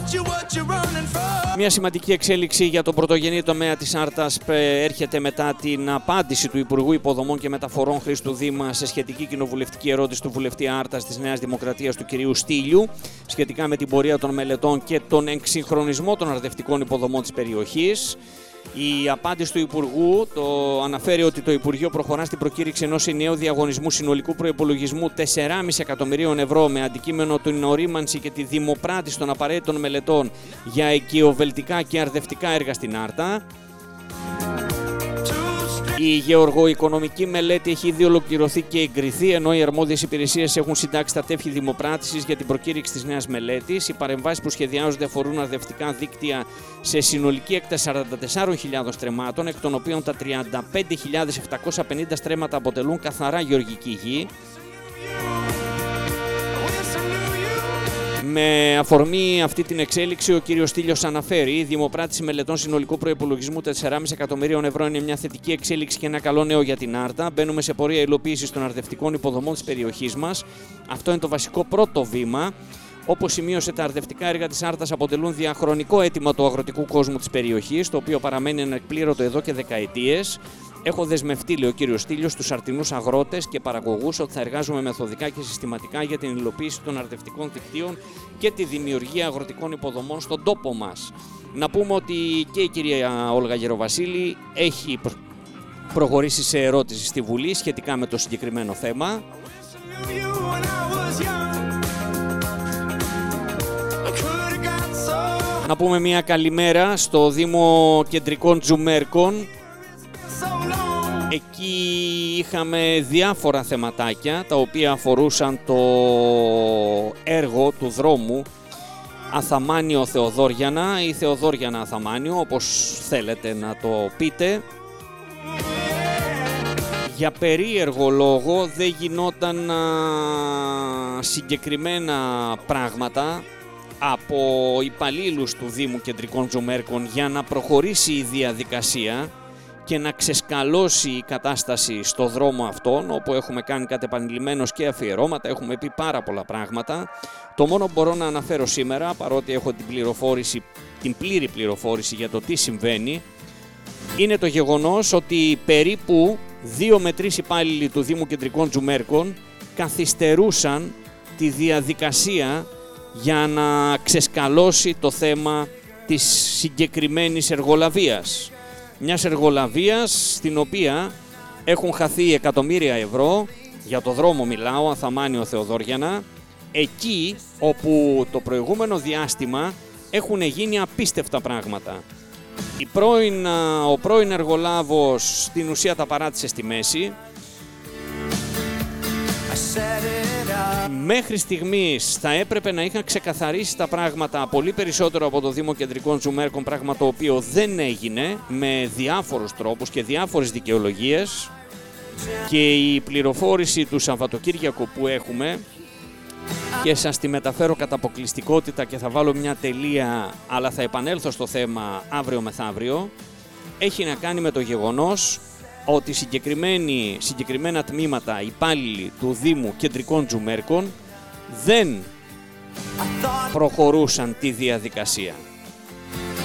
Μια σημαντική εξέλιξη για τον πρωτογενή τομέα της Άρτας έρχεται μετά την απάντηση του Υπουργού Υποδομών και Μεταφορών Χρήστου Δήμα σε σχετική κοινοβουλευτική ερώτηση του βουλευτή Άρτας της Νέας Δημοκρατίας του κυρίου Στήλιου σχετικά με την πορεία των μελετών και τον εξυγχρονισμό των αρδευτικών υποδομών της περιοχής. Η απάντηση του Υπουργού αναφέρει ότι το Υπουργείο προχωρά στην προκήρυξη ενός ενιαίου διαγωνισμού συνολικού προϋπολογισμού 4,5 εκατομμυρίων ευρώ με αντικείμενο την ορίμανση και τη δημοπράτηση των απαραίτητων μελετών για οικειοβελτικά και αρδευτικά έργα στην Άρτα. Η γεωργοοικονομική μελέτη έχει ήδη ολοκληρωθεί και εγκριθεί, ενώ οι αρμόδιες υπηρεσίες έχουν συντάξει τα τεύχη δημοπράτησης για την προκήρυξη της νέας μελέτης. Οι παρεμβάσεις που σχεδιάζονται αφορούν αρδευτικά δίκτυα σε συνολική έκταση 44.000 στρεμμάτων, εκ των οποίων τα 35.750 στρέμματα αποτελούν καθαρά γεωργική γη. Με αφορμή αυτή την εξέλιξη, ο κύριος Στήλιος αναφέρει: η δημοπράτηση μελετών συνολικού προϋπολογισμού 4,5 εκατομμυρίων ευρώ είναι μια θετική εξέλιξη και ένα καλό νέο για την Άρτα. Μπαίνουμε σε πορεία υλοποίησης των αρδευτικών υποδομών της περιοχής μας. Αυτό είναι το βασικό πρώτο βήμα. Όπως σημείωσε, τα αρδευτικά έργα της Άρτας αποτελούν διαχρονικό αίτημα του αγροτικού κόσμου της περιοχής, το οποίο παραμένει ανεκπλήρωτο εδώ και δεκαετίες. Έχω δεσμευτεί, λέει ο κύριος Στήλιος, στους αρτινούς αγρότες και παραγωγούς ότι θα εργάζομαι μεθοδικά και συστηματικά για την υλοποίηση των αρδευτικών δικτύων και τη δημιουργία αγροτικών υποδομών στον τόπο μας. Να πούμε ότι και η κυρία Όλγα Γεροβασίλη έχει προχωρήσει σε ερώτηση στη Βουλή σχετικά με το συγκεκριμένο θέμα. Να πούμε μια καλημέρα στο Δήμο Κεντρικών Τζουμέρκων. Εκεί είχαμε διάφορα θεματάκια τα οποία αφορούσαν το έργο του δρόμου Αθαμάνιο Θεοδόριανα ή Θεοδόριανα Αθαμάνιο, όπως θέλετε να το πείτε. Για περίεργο λόγο δεν γινόταν συγκεκριμένα πράγματα από υπαλλήλους του Δήμου Κεντρικών Τζουμέρκων για να προχωρήσει η διαδικασία και να ξεσκαλώσει η κατάσταση στο δρόμο αυτόν, όπου έχουμε κάνει κατ' επανειλημμένως και αφιερώματα, έχουμε πει πάρα πολλά πράγματα. Το μόνο που μπορώ να αναφέρω σήμερα, παρότι έχω την πλήρη πληροφόρηση για το τι συμβαίνει, είναι το γεγονός ότι περίπου 2 με 3 υπάλληλοι του Δήμου Κεντρικών Τζουμέρκων καθυστερούσαν τη διαδικασία για να ξεσκαλώσει το θέμα της συγκεκριμένης εργολαβίας. Μιας εργολαβίας στην οποία έχουν χαθεί εκατομμύρια ευρώ, για το δρόμο μιλάω, Αθαμάνιο Θεοδόριανα, εκεί όπου το προηγούμενο διάστημα έχουν γίνει απίστευτα πράγματα. Ο πρώην εργολάβος στην ουσία τα παράτησε στη μέση. Μέχρι στιγμής θα έπρεπε να είχαν ξεκαθαρίσει τα πράγματα πολύ περισσότερο από το Δήμο Κεντρικών Τζουμέρκων, πράγμα το οποίο δεν έγινε με διάφορους τρόπους και διάφορες δικαιολογίες, και η πληροφόρηση του Σαββατοκύριακου που έχουμε, και σας τη μεταφέρω κατά αποκλειστικότητα και θα βάλω μια τελεία, αλλά θα επανέλθω στο θέμα αύριο μεθαύριο, έχει να κάνει με το γεγονός ότι συγκεκριμένα τμήματα υπάλληλοι του Δήμου Κεντρικών Τζουμέρκων δεν προχωρούσαν τη διαδικασία.